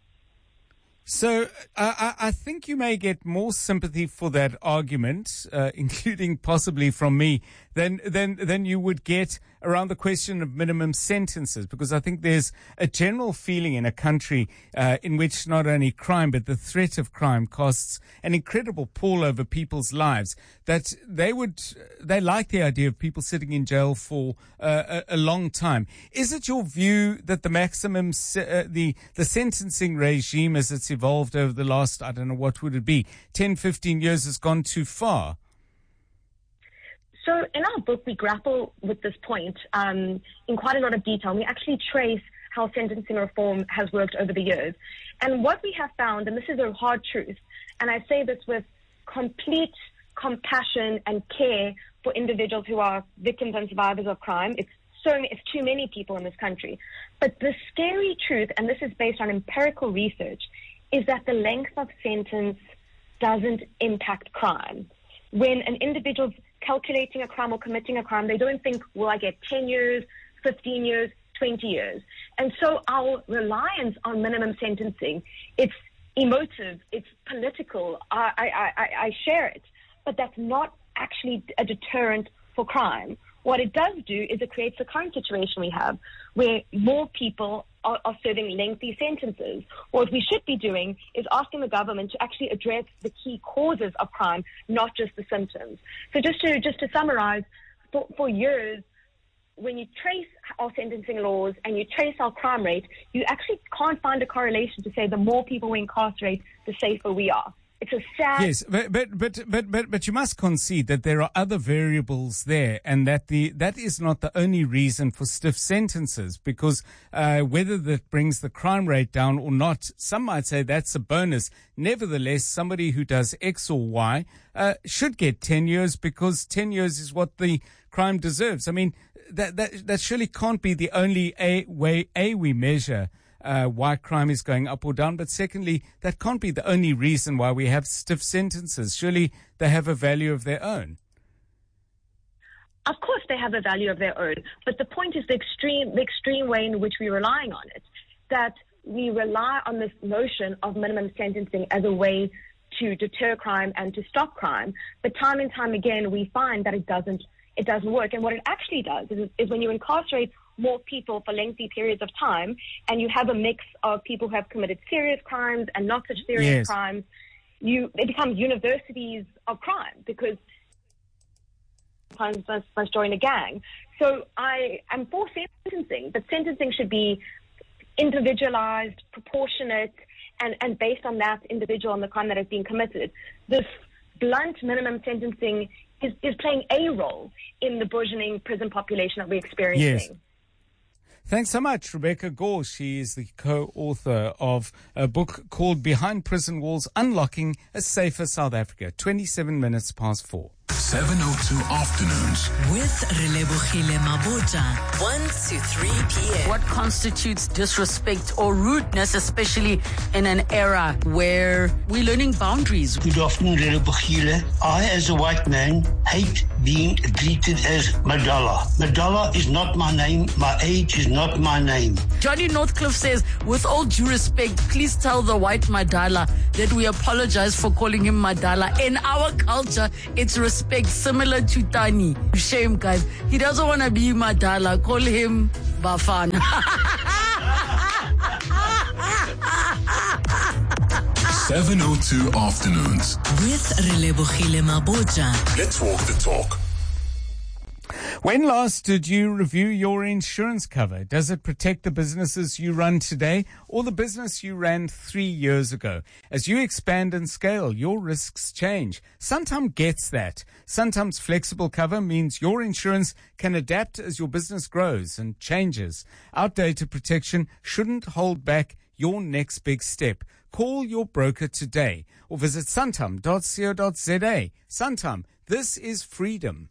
So uh, I think you may get more sympathy for that argument, uh, including possibly from me, than than than you would get around the question of minimum sentences, because I think there's a general feeling in a country uh, in which not only crime but the threat of crime costs an incredible pall over people's lives, that they would they like the idea of people sitting in jail for uh, a, a long time. Is it your view that the maximum se- uh, the the sentencing regime as it's evolved over the last, I don't know, what would it be, ten, fifteen years has gone too far? So in our book, we grapple with this point um, in quite a lot of detail. We actually trace how sentencing reform has worked over the years. And what we have found, and this is a hard truth, and I say this with complete compassion and care for individuals who are victims and survivors of crime. It's so it's too many people in this country. But the scary truth, and this is based on empirical research, is that the length of sentence doesn't impact crime. When an individual's calculating a crime or committing a crime, they don't think, will I get ten years, fifteen years, twenty years? And so our reliance on minimum sentencing, it's emotive, it's political, I, I, I, I share it, but that's not actually a deterrent for crime. What it does do is it creates the current situation we have, where more people are, are serving lengthy sentences. What we should be doing is asking the government to actually address the key causes of crime, not just the symptoms. So just to just to summarize, for, for years, when you trace our sentencing laws and you trace our crime rate, you actually can't find a correlation to say the more people we incarcerate, the safer we are. It's a sad... Yes, but, but but but but but you must concede that there are other variables there, and that the that is not the only reason for stiff sentences, because uh, whether that brings the crime rate down or not, some might say that's a bonus. Nevertheless, somebody who does X or Y uh, should get ten years, because ten years is what the crime deserves. I mean, that that that surely can't be the only a way a we measure Uh, why crime is going up or down. But secondly, that can't be the only reason why we have stiff sentences. Surely they have a value of their own. Of course they have a value of their own. But the point is the extreme, the extreme way in which we're relying on it, that we rely on this notion of minimum sentencing as a way to deter crime and to stop crime. But time and time again, we find that it doesn't, it doesn't work. And what it actually does is, is when you incarcerate more people for lengthy periods of time, and you have a mix of people who have committed serious crimes and not such serious yes. crimes, you it becomes universities of crime, because sometimes must, must join a gang. So I am for sentencing, but sentencing should be individualized, proportionate, and, and based on that individual and the crime that has been committed. This blunt minimum sentencing is, is playing a role in the burgeoning prison population that we're experiencing. Yes. Thanks so much, Rebecca Gore. She is the co-author of a book called Behind Prison Walls, Unlocking a Safer South Africa. twenty-seven minutes past four. seven oh two Afternoons. With Relebohile Maboja. one to three p.m. What constitutes disrespect or rudeness, especially in an era where we're learning boundaries? Good afternoon, Relebohile. I, as a white man, hate being greeted as Madala. Madala is not my name. My age is not my name. Johnny Northcliffe says, with all due respect, please tell the white Madala that we apologize for calling him Madala. In our culture, it's respect similar to Tani. Shame, guys. He doesn't want to be Madala. Call him Bafana. seven oh two Afternoons. With Relebohile Maboja. Let's walk the talk. When last did you review your insurance cover? Does it protect the businesses you run today or the business you ran three years ago? As you expand and scale, your risks change. Santam gets that. Santam's flexible cover means your insurance can adapt as your business grows and changes. Outdated protection shouldn't hold back your next big step. Call your broker today or visit santam dot co dot za. Santam, this is freedom.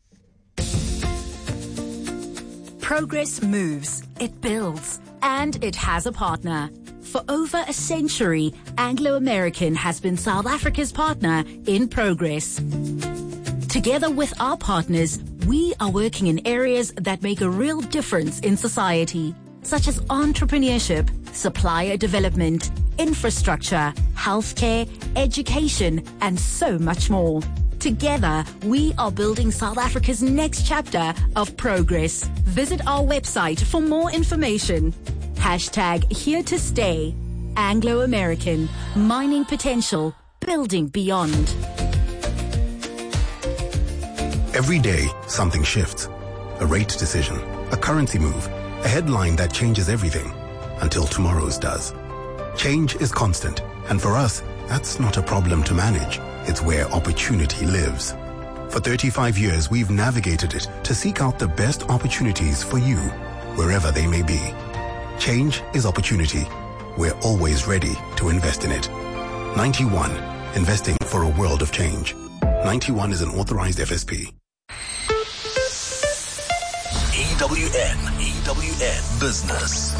Progress moves, it builds, and it has a partner. For over a century, Anglo American has been South Africa's partner in progress. Together with our partners, we are working in areas that make a real difference in society, such as entrepreneurship, supplier development, infrastructure, healthcare, education, and so much more. Together, we are building South Africa's next chapter of progress. Visit our website for more information. Hashtag here to stay. Anglo American. Mining potential. Building beyond. Every day, something shifts. A rate decision, a currency move, a headline that changes everything until tomorrow's does. Change is constant, and for us, that's not a problem to manage. It's where opportunity lives. For thirty-five years, we've navigated it to seek out the best opportunities for you, wherever they may be. Change is opportunity. We're always ready to invest in it. ninety-one, investing for a world of change. ninety-one is an authorized F S P. E W N, E W N Business.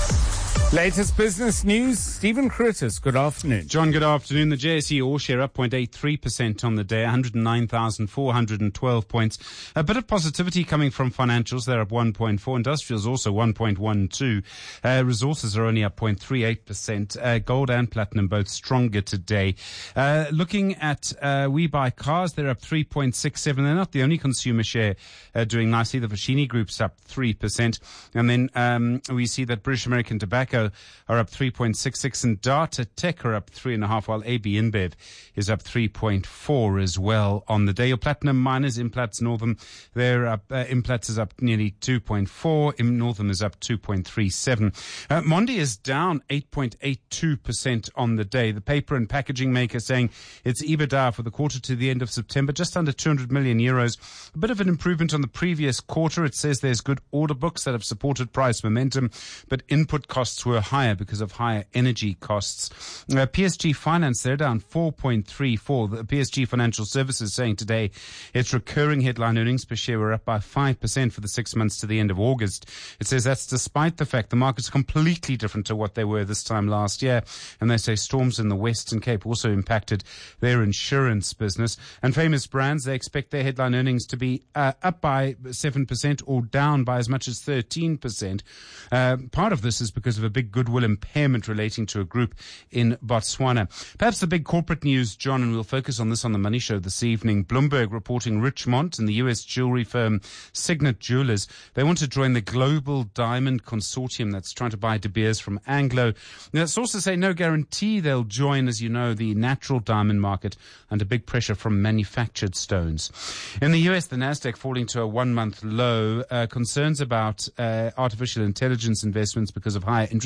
Latest business news, Stephen Curtis, good afternoon. John, good afternoon. The J S E All Share up zero point eight three percent on the day, one hundred nine thousand four hundred twelve points. A bit of positivity coming from financials. They're up one point four. Industrials also one point one two. Uh, resources are only up zero point three eight percent. Uh, gold and platinum both stronger today. Uh, looking at uh, We Buy Cars, they're up three point six seven. They're not the only consumer share uh, doing nicely. The Vashini Group's up three percent. And then um, we see that British American Tobacco are up three point six six and Data Tech are up three and a half, while A B InBev is up three point four as well on the day. Your platinum miners, Implats Northam, they're up, uh, Implats is up nearly two point four, Im Northam is up two point three seven. Uh, Mondi is down eight point eight two percent on the day. The paper and packaging maker saying its EBITDA for the quarter to the end of September, just under two hundred million euros. A bit of an improvement on the previous quarter. It says there's good order books that have supported price momentum, but input costs were higher because of higher energy costs. Uh, P S G Finance, they're down four point three four. The P S G Financial Services saying today its recurring headline earnings per share were up by five percent for the six months to the end of August. It says that's despite the fact the market's completely different to what they were this time last year. And they say storms in the Western Cape also impacted their insurance business. And Famous Brands, they expect their headline earnings to be uh, up by seven percent or down by as much as thirteen percent. Uh, part of this is because of a big goodwill impairment relating to a group in Botswana. Perhaps the big corporate news, John, and we'll focus on this on the Money Show this evening. Bloomberg reporting Richmond and the U S jewelry firm Signet Jewelers, they want to join the Global Diamond Consortium that's trying to buy De Beers from Anglo. Now, sources say no guarantee they'll join, as you know, the natural diamond market under big pressure from manufactured stones. In the U S, the Nasdaq falling to a one-month low. Uh, concerns about uh, artificial intelligence investments because of higher interest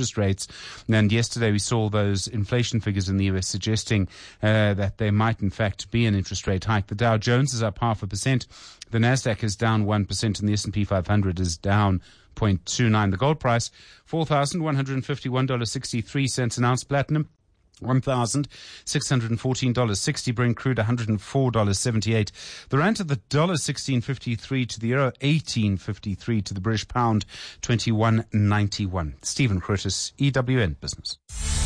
interest rates. And yesterday we saw those inflation figures in the U S suggesting uh, that there might in fact be an interest rate hike. The Dow Jones is up half a percent. The Nasdaq is down one percent and the S and P five hundred is down zero point two nine. The gold price, four thousand one hundred fifty-one dollars and sixty-three cents an ounce. Platinum, one thousand six hundred fourteen dollars and sixty. Brent crude, one hundred four dollars and seventy-eight. The rand to the dollar, sixteen fifty-three. To the euro, eighteen fifty-three. To the British pound, twenty-one ninety-one. Stephen Curtis, E W N Business.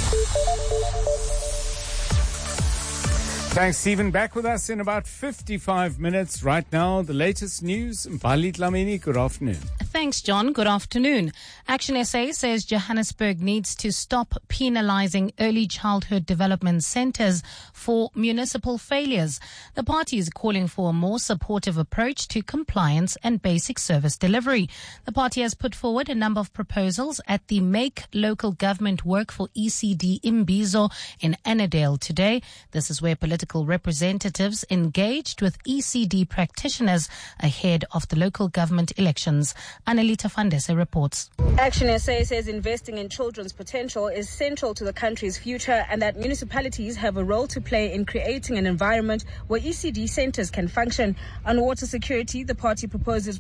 Thanks, Stephen. Back with us in about fifty-five minutes. Right now, the latest news. Mpali Dlamini, good afternoon. Thanks, John. Good afternoon. Action S A says Johannesburg needs to stop penalizing early childhood development centers for municipal failures. The party is calling for a more supportive approach to compliance and basic service delivery. The party has put forward a number of proposals at the Make Local Government Work for E C D Imbizo in Annandale today. This is where political representatives engaged with E C D practitioners ahead of the local government elections. Annalita Fandese reports. Action S A says investing in children's potential is central to the country's future and that municipalities have a role to play in creating an environment where E C D centers can function. On water security, the party proposes